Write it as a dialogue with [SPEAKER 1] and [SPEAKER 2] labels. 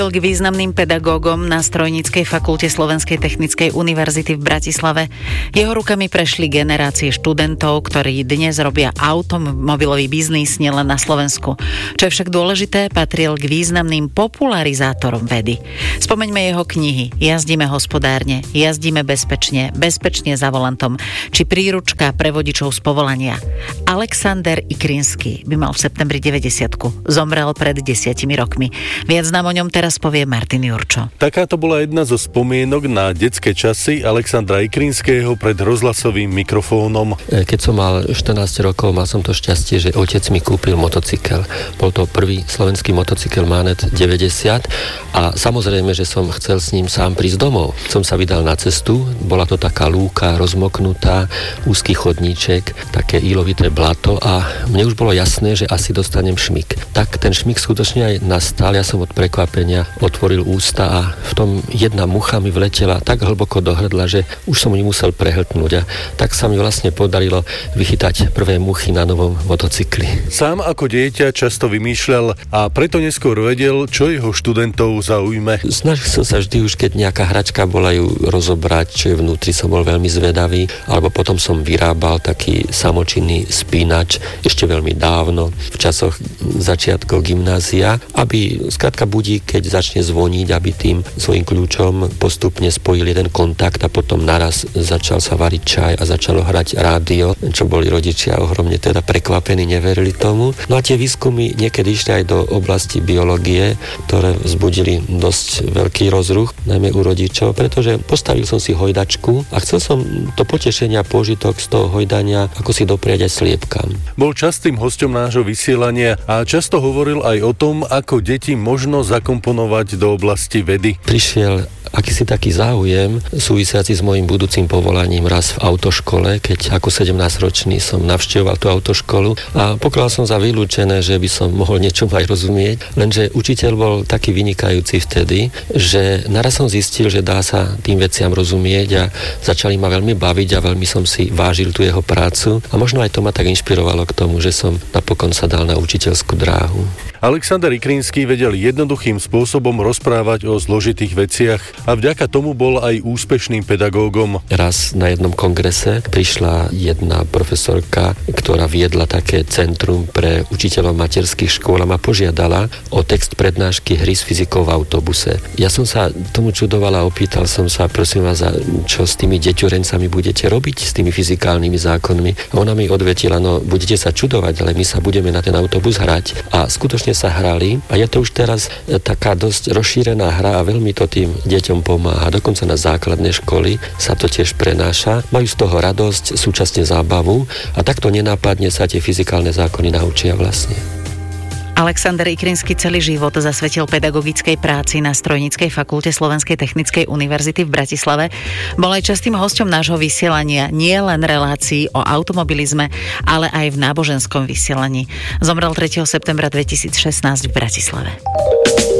[SPEAKER 1] K významným pedagógom na Strojníckej fakulte Slovenskej technickej univerzity v Bratislave. Jeho rukami prešli generácie študentov, ktorí dnes robia automobilový biznis nielen na Slovensku. Čo je však dôležité, patril k významným popularizátorom vedy. Spomeňme jeho knihy Jazdíme hospodárne, Jazdíme bezpečne, Bezpečne za volantom, či príručka pre vodičov z povolania. Alexander Ikrinský by mal v septembri 90-ku. Zomrel pred 10 rokmi. Viac nám o ňom teraz povie Martin Jurčo.
[SPEAKER 2] Takáto bola jedna zo spomienok na detské časy Alexandra Ikrinského pred rozhlasovým mikrofónom.
[SPEAKER 3] Keď som mal 14 rokov, mal som to šťastie, že otec mi kúpil motocykel. Bol to prvý slovenský motocykel Manet 90 a samozrejme, že som chcel s ním sám prísť domov. Som sa vydal na cestu, bola to taká lúka rozmoknutá, úzky chodníček, také ílovité blato a mne už bolo jasné, že asi dostanem šmik. Tak ten šmik skutočne aj nastal, ja som od prekvapenia otvoril ústa a v tom jedna mucha mi vletela tak hlboko do hrdla, že už som ju musel prehltnúť a tak sa mi vlastne podarilo vychytať prvé muchy na novom motocykli.
[SPEAKER 2] Sám ako dieťa často vymýšľal a preto neskôr vedel, čo jeho študentov zaujme.
[SPEAKER 3] Snažil som sa vždy už, keď nejaká hračka bola, ju rozobrať, čo je vnútri, som bol veľmi zvedavý, alebo potom som vyrábal taký samočinný spínač ešte veľmi dávno, v časoch začiatkov gymnázia, aby skrátka budík, keď začne zvoniť, aby tým svojím kľúčom postupne spojil jeden kontakt a potom naraz začal sa variť čaj a začalo hrať rádio, čo boli rodičia ohromne teda prekvapení, neverili tomu. No a tie výskumy niekedy išli aj do oblasti biológie, ktoré vzbudili dosť veľký rozruch, najmä u rodičov, pretože postavil som si hojdačku a chcel som to potešenie a pôžitok z toho hojdania ako si dopriať aj sliepkam.
[SPEAKER 2] Bol častým hosťom nášho vysielania a často hovoril aj o tom, ako deti možno zakomponovať do oblasti vedy.
[SPEAKER 3] Prišiel akýsi taký záujem súvisiaci s mojím budúcim povolaním raz v autoškole, keď ako 17-ročný som navštevoval tú autoškolu a pokladal som za vylúčené, že by som mohol niečo aj rozumieť, lenže učiteľ bol taký vynikajúci vtedy, že naraz som zistil, že dá sa tým veciam rozumieť a začali ma veľmi baviť a veľmi som si vážil tú jeho prácu a možno aj to ma tak inšpirovalo k tomu, že som napokon sa dal na učiteľskú dráhu.
[SPEAKER 2] Alexander Ikrinský vedel jednoduchým spôsobom rozprávať o zložitých veciach a vďaka tomu bol aj úspešným pedagógom.
[SPEAKER 3] Raz na jednom kongrese prišla jedna profesorka, ktorá viedla také centrum pre učiteľov materských škôl a ma požiadala o text prednášky hry s fyzikou v autobuse. Ja som sa tomu čudoval a opýtal som sa, prosím vás, čo s tými deťurencami budete robiť, s tými fyzikálnymi zákonmi. A ona mi odvetila, no budete sa čudovať, ale my sa budeme na ten autobus hrať. A skutočne sa hrali a je to už teraz taká dosť rozšírená hra a veľmi to tým deťom pomáha. Dokonca na základné školy sa to tiež prenáša. Majú z toho radosť, súčasne zábavu a takto nenápadne sa tie fyzikálne zákony naučia vlastne.
[SPEAKER 1] Alexander Ikrinský celý život zasvetil pedagogickej práci na Strojníckej fakulte Slovenskej technickej univerzity v Bratislave. Bol aj častým hosťom nášho vysielania, nie len relácií o automobilizme, ale aj v náboženskom vysielaní. Zomrel 3. septembra 2016 v Bratislave.